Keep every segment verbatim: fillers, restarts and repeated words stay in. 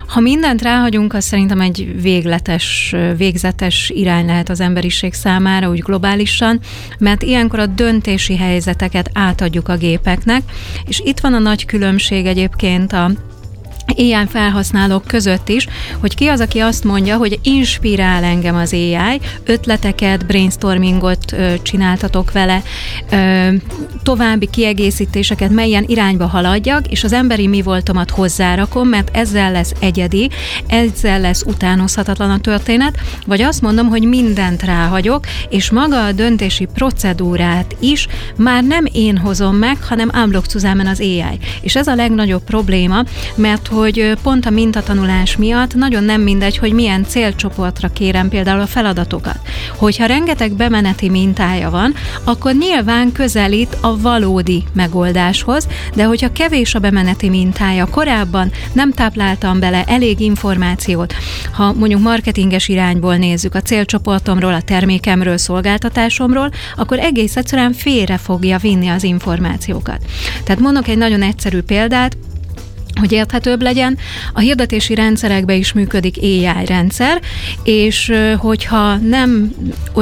Ha mindent ráhagyunk, az szerintem egy végletes, végzetes irány lehet az emberiség számára, úgy globálisan, mert ilyenkor a döntési helyzeteket átadjuk a gépeknek, és itt van a nagy különbség egyébként a á i felhasználók között is, hogy ki az, aki azt mondja, hogy inspirál engem az á i, ötleteket, brainstormingot ö, csináltatok vele, ö, további kiegészítéseket, melyen irányba haladjak, és az emberi mi voltomat hozzárakom, mert ezzel lesz egyedi, ezzel lesz utánozhatatlan a történet, vagy azt mondom, hogy mindent ráhagyok, és maga a döntési procedúrát is már nem én hozom meg, hanem unblock zusammen az á i. És ez a legnagyobb probléma, mert hogy pont a mintatanulás miatt nagyon nem mindegy, hogy milyen célcsoportra kérem például a feladatokat. Hogyha rengeteg bemeneti mintája van, akkor nyilván közelít a valódi megoldáshoz, de hogyha kevés a bemeneti mintája, korábban nem tápláltam bele elég információt, ha mondjuk marketinges irányból nézzük a célcsoportomról, a termékemről, szolgáltatásomról, akkor egész egyszerűen félre fogja vinni az információkat. Tehát mondok egy nagyon egyszerű példát, hogy érthetőbb legyen, a hirdetési rendszerekben is működik á i rendszer, és hogyha nem...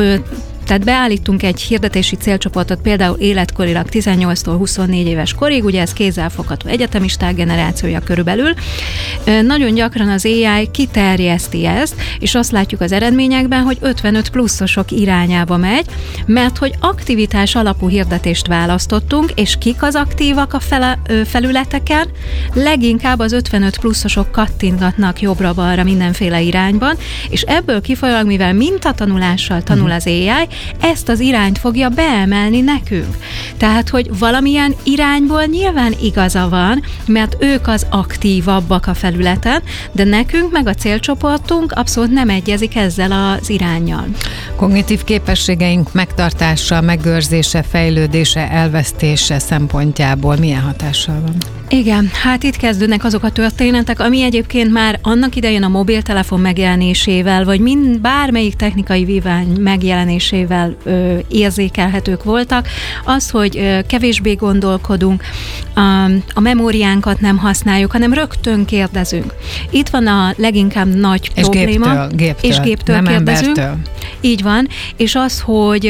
Tehát beállítunk egy hirdetési célcsoportot, például életkorilag tizennyolctól huszonnégy éves korig, ugye ez kézzelfogható egyetemisták generációja körülbelül. Nagyon gyakran az á i kiterjeszti ezt, és azt látjuk az eredményekben, hogy ötvenöt pluszosok irányába megy, mert hogy aktivitás alapú hirdetést választottunk, és kik az aktívak a fel, felületeken? Leginkább az ötvenöt pluszosok kattintgatnak jobbra-balra mindenféle irányban, és ebből kifolyólag, mivel mintatanulással tanul az á i, ezt az irányt fogja beemelni nekünk. Tehát, hogy valamilyen irányból nyilván igaza van, mert ők az aktívabbak a felületen, de nekünk meg a célcsoportunk abszolút nem egyezik ezzel az iránnyal. Kognitív képességeink megtartása, megőrzése, fejlődése, elvesztése szempontjából milyen hatással van? Igen, hát itt kezdődnek azok a történetek, ami egyébként már annak idején a mobiltelefon megjelenésével, vagy mind bármelyik technikai vívány megjelenésével ö, érzékelhetők voltak. Az, hogy ö, kevésbé gondolkodunk, a, a memóriánkat nem használjuk, hanem rögtön kérdezünk. Itt van a leginkább nagy és probléma. Géptől, géptől, és géptől nem kérdezünk. Embertől. Így van, és az, hogy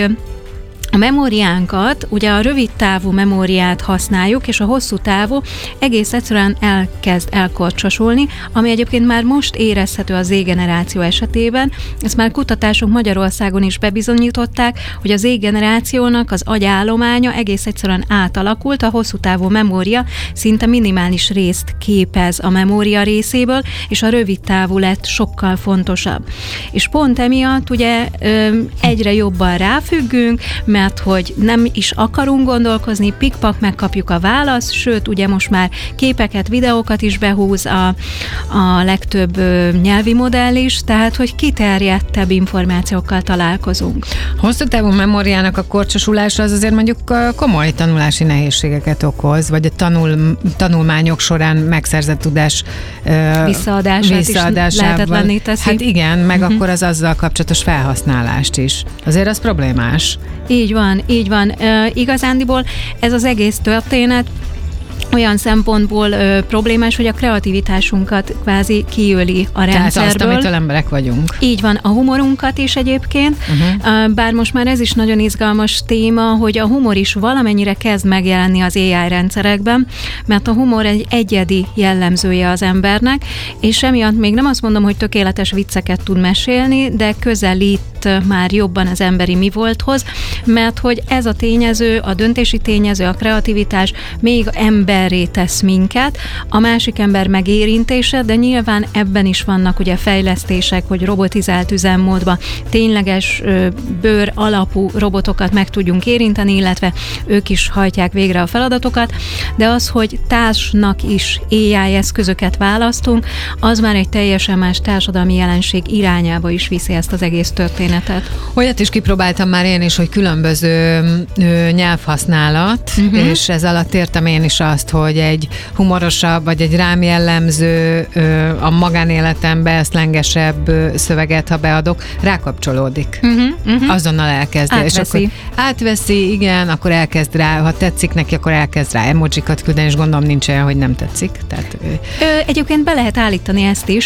a memóriánkat, ugye a rövid távú memóriát használjuk, és a hosszú távú egész egyszerűen elkezd elkorcsosulni, ami egyébként már most érezhető a Z-generáció esetében. Ezt már kutatások Magyarországon is bebizonyították, hogy a Z-generációnak az agyállománya egész egyszerűen átalakult, a hosszú távú memória szinte minimális részt képez a memória részéből, és a rövid távú lett sokkal fontosabb. És pont emiatt ugye egyre jobban ráfüggünk, mert hogy nem is akarunk gondolkozni, pikpak megkapjuk a választ, sőt, ugye most már képeket, videókat is behúz a, a legtöbb ö, nyelvi modell is, tehát, hogy kiterjedtebb információkkal találkozunk. Hosszú távú memóriának a korcsosulása az azért mondjuk komoly tanulási nehézségeket okoz, vagy a tanul, tanulmányok során megszerzett tudás ö, visszaadását, visszaadásával is lehetetlenné teszi. Hát igen, meg uh-huh. akkor az azzal kapcsolatos felhasználást is. Azért az problémás. Így van, így van. E, igazándiból ez az egész történet olyan szempontból ö, problémás, hogy a kreativitásunkat kvázi kiöli a rendszerből. Tehát azt, amitől emberek vagyunk. Így van, a humorunkat is egyébként, uh-huh. bár most már ez is nagyon izgalmas téma, hogy a humor is valamennyire kezd megjelenni az á i rendszerekben, mert a humor egy egyedi jellemzője az embernek, és emiatt még nem azt mondom, hogy tökéletes vicceket tud mesélni, de közelít már jobban az emberi mi volthoz, mert hogy ez a tényező, a döntési tényező, a kreativitás még emberré tesz minket, a másik ember megérintése, de nyilván ebben is vannak ugye fejlesztések, hogy robotizált üzemmódban tényleges ö, bőr alapú robotokat meg tudjunk érinteni, illetve ők is hajtják végre a feladatokat, de az, hogy társnak is á i eszközöket választunk, az már egy teljesen más társadalmi jelenség irányába is viszi ezt az egész történetet. Olyat is kipróbáltam már én is, hogy különböző ö, nyelvhasználat, uh-huh. és ez alatt értem én is azt, hogy egy humorosabb, vagy egy rám jellemző, ö, a magánéletembe szlengesebb ö, szöveget, ha beadok, rákapcsolódik. Uh-huh, uh-huh. Azonnal elkezd. Átveszi. És akkor átveszi, igen, akkor elkezd rá, ha tetszik neki, akkor elkezd rá emojikat küldeni, és gondolom nincs olyan, hogy nem tetszik. Tehát, ö... Ö, egyébként be lehet állítani ezt is,